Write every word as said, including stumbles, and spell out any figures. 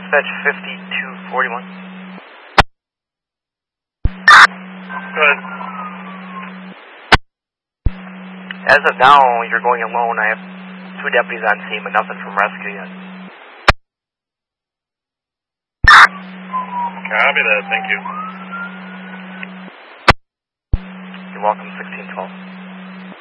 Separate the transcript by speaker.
Speaker 1: Dispatch fifty-two forty-one.
Speaker 2: Go ahead.
Speaker 1: As of now, you're going alone. I have two deputies on scene, but nothing from rescue yet.
Speaker 2: Copy that, thank you.
Speaker 1: You're welcome, sixteen twelve.